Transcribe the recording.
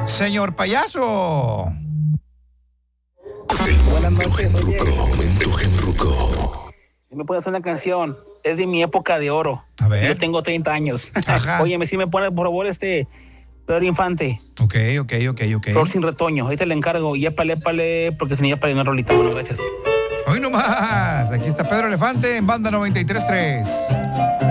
Señor payaso. Buenas noches, Momento Genruco. si me puedes hacer una canción, es de mi época de oro. A ver. Yo tengo 30 años. Ajá. Oye, si me pone por favor Pedro Infante, Ok. Flor sin retoño, ahorita le encargo, y épale, porque se me para una rolita. Bueno, gracias. Hoy nomás. Aquí está Pedro Elefante en Banda 93.3.